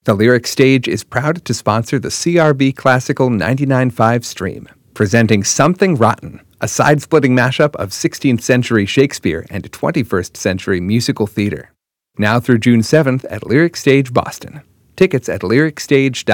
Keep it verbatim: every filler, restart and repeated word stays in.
The Lyric Stage is proud to sponsor the C R B Classical ninety-nine point five stream, presenting Something Rotten, a side-splitting mashup of sixteenth century Shakespeare and twenty-first century musical theater. Now through June seventh at Lyric Stage Boston. Tickets at lyric stage dot com.